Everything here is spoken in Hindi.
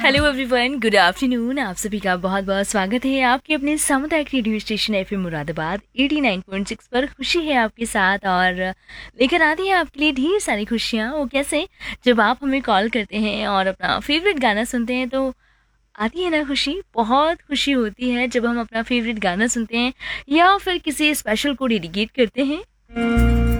Hello everyone, good afternoon. आप सभी का बहुत बहुत स्वागत है आपके अपने सामुदायिक रेडियो स्टेशन एफएम मुरादाबाद 89.6 पर। खुशी है आपके साथ और लेकर आती है आपके लिए ढेर सारी खुशियाँ। वो कैसे, जब आप हमें कॉल करते हैं और अपना फेवरेट गाना सुनते हैं तो आती है ना खुशी। बहुत खुशी होती है जब हम अपना फेवरेट गाना सुनते हैं या फिर किसी स्पेशल को डेडिकेट करते हैं।